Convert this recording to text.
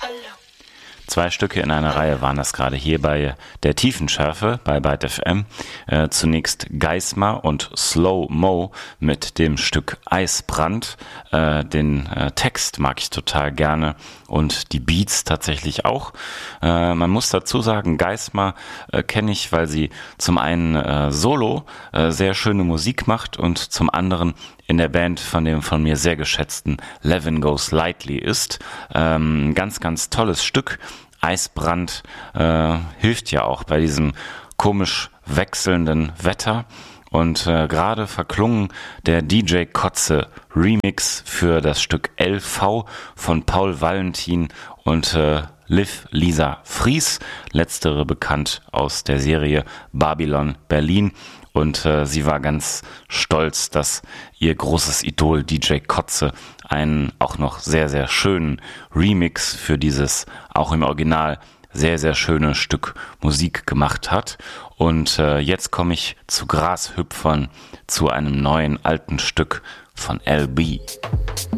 Zwei Stücke in einer Reihe waren das gerade hier bei der Tiefenschärfe bei Byte FM. Zunächst Geismar und Slow Mo mit dem Stück Eisbrand. Den Text mag ich total gerne und die Beats tatsächlich auch. Man muss dazu sagen, Geismar kenne ich, weil sie zum einen solo sehr schöne Musik macht und zum anderen in der Band von dem von mir sehr geschätzten Levin Goes Lightly ist. Ganz, ganz tolles Stück. Eisbrand hilft ja auch bei diesem komisch wechselnden Wetter. Und gerade verklungen der DJ Kotze Remix für das Stück LV von Paul Valentin und Liv Lisa Fries, letztere bekannt aus der Serie Babylon Berlin. Und sie war ganz stolz, dass ihr großes Idol DJ Kotze einen auch noch sehr, sehr schönen Remix für dieses auch im Original sehr, sehr schöne Stück Musik gemacht hat. Und jetzt komme ich zu Grashüpfern, zu einem neuen alten Stück von LB.